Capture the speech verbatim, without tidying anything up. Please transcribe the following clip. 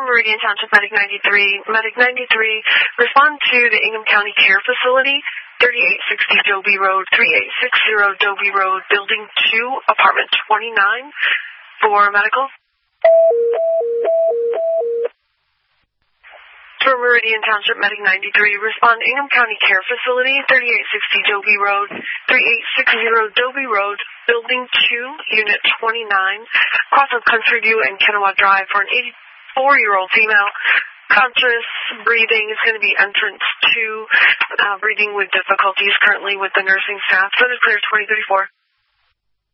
Meridian Township Medic ninety-three. Medic ninety-three, respond to the Ingham County Care Facility, thirty-eight sixty Dobie Road, thirty-eight sixty Dobie Road, Building two, Apartment twenty-nine, for medical. For Meridian Township Medic ninety-three, respond Ingham County Care Facility, thirty-eight sixty Dobie Road, thirty-eight sixty Dobie Road, Building two, Unit twenty-nine, cross of Country View and Kennewaw Drive for an eighty-four-year-old female. Conscious breathing is going to be entrance two, uh, breathing with difficulties currently with the nursing staff. So it is clear twenty thirty-four.